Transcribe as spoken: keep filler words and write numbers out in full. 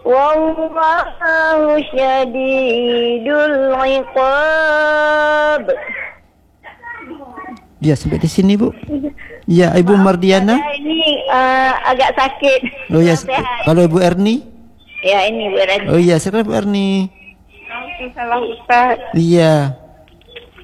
Wallahu syadidul iqab. Ya, sampai di sini, Bu. Ya, Ibu Mardiana. Ini uh, agak sakit. Oh ya, kalau Ibu Erni? Ya, ini Bu Erni. Oh iya, silakan Bu Erni. Salam Ustaz. Iya.